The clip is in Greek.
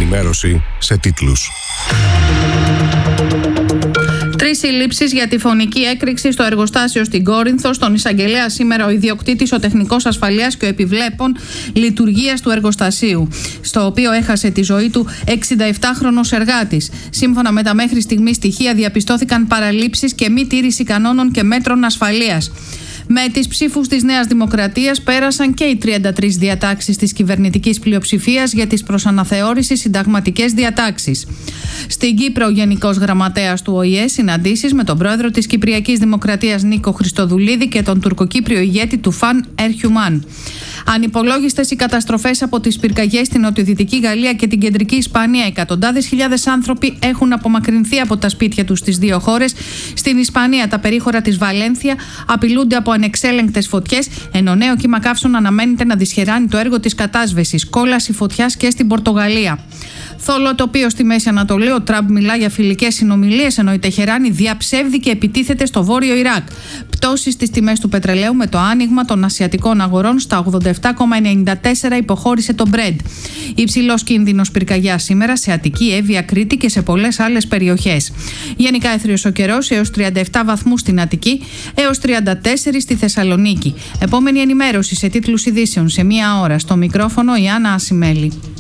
ενημέρωση σε τίτλους. 3 συλλήψεις για τη φωνική έκρηξη στο εργοστάσιο στην Κόρινθο. Στον εισαγγελέα σήμερα ο ιδιοκτήτης, ο τεχνικός ασφαλείας και ο επιβλέπων λειτουργίας του εργοστασίου, στο οποίο έχασε τη ζωή του 67χρονος εργάτης. Σύμφωνα με τα μέχρι στιγμή στοιχεία, διαπιστώθηκαν παραλήψεις και μη τήρηση κανόνων και μέτρων ασφαλείας. Με τις ψήφους της Νέας Δημοκρατίας πέρασαν και οι 33 διατάξεις της κυβερνητικής πλειοψηφίας για τις προσαναθεώρησης συνταγματικές διατάξεις. Στην Κύπρο, ο Γενικός Γραμματέας του ΟΗΕ συναντήσεις με τον πρόεδρο της Κυπριακής Δημοκρατίας Νίκο Χριστοδουλίδη και τον τουρκοκύπριο ηγέτη του Φαν Ερχιουμάν. Ανυπολόγιστες οι καταστροφές από τις πυρκαγιές στην νοτιοδυτική Γαλλία και την κεντρική Ισπανία. Εκατοντάδες χιλιάδες άνθρωποι έχουν απομακρυνθεί από τα σπίτια τους στις δύο χώρες. Στην Ισπανία, τα περίχωρα της Βαλένθια απειλούνται από ανεξέλεγκτες φωτιές, ενώ νέο κύμα καύσων αναμένεται να δυσχεράνει το έργο της κατάσβεσης. Κόλαση φωτιάς και στην Πορτογαλία. Θόλο τοπίο στη Μέση Ανατολή. Ο Τραμπ μιλά για φιλικές συνομιλίες, ενώ η Τεχεράνη διαψεύδει και επιτίθεται στο βόρειο Ιράκ. Πτώσεις στις τιμές του πετρελαίου με το άνοιγμα των ασιατικών αγορών. Στα 87,94 υποχώρησε το Brent. Υψηλός κίνδυνος πυρκαγιάς σήμερα σε Αττική, Εύβοια, Κρήτη και σε πολλές άλλες περιοχές. Γενικά έθριος ο καιρός, έως 37 βαθμούς στην Αττική, έως 34 στη Θεσσαλονίκη. Επόμενη ενημέρωση σε τίτλους ειδήσεων σε 1 ώρα. Στο μικρόφωνο η Άννα Ασημέλη.